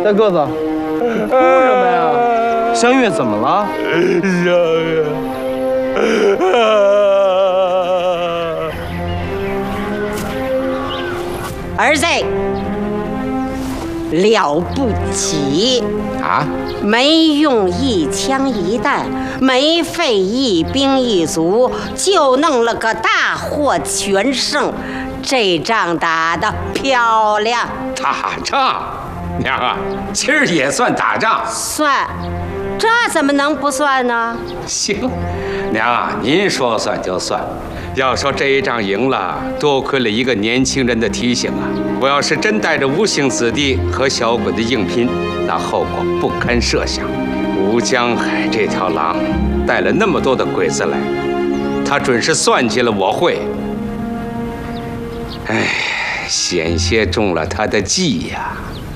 大个子，你哭什么呀？香月怎么了？ 儿子，了不起啊！ 没用一枪一弹，没费一兵一卒，就弄了个大获全胜。这仗打得漂亮。 打仗，娘啊，今儿也算打仗。 算，这怎么能不算呢？ 行，娘啊，您说算就算。要说这一仗赢了，多亏了一个年轻人的提醒啊！我要是真带着无姓子弟和小鬼子硬拼，那后果不堪设想。吴江海这条狼带了那么多的鬼子来，他准是算计了我会。哎，险些中了他的计呀！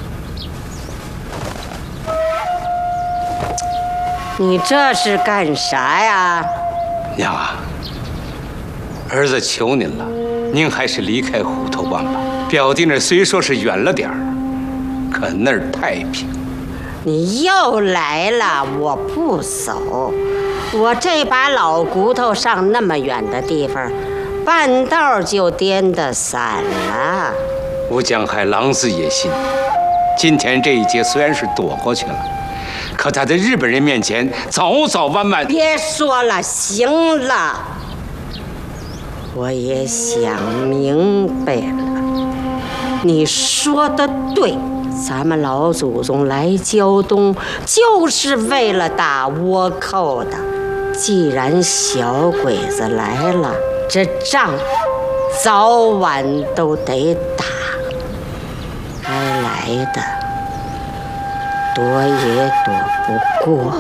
你这是干啥呀？ 娘啊！儿子求您了，您还是离开虎头湾吧。表弟那虽说是远了点儿，可那儿太平。 你又来了，我不走。我这把老骨头上那么远的地方，半道就颠得散了。 吴江海狼子野心，今天这一劫虽然是躲过去了，可他在日本人面前早早晚晚…… 别说了，行了。我也想明白了，你说的对，咱们老祖宗来胶东就是为了打倭寇的。既然小鬼子来了，这仗早晚都得打，该来的躲也躲不过。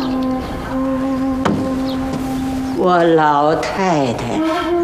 我老太太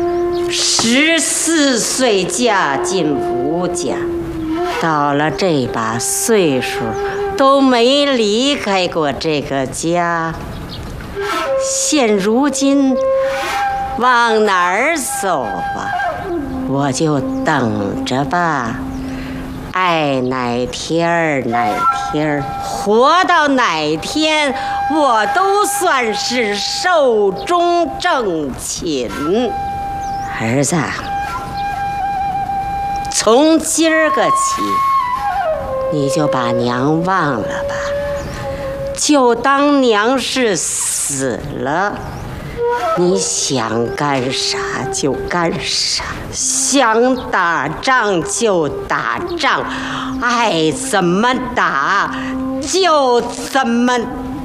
14岁嫁进吴家，到了这把岁数都没离开过这个家。现如今往哪儿走吧？我就等着吧，爱哪天儿哪天儿，活到哪天我都算是寿终正寝。儿子，从今儿个起，你就把娘忘了吧，就当娘是死了。你想干啥就干啥，想打仗就打仗，爱怎么打就怎么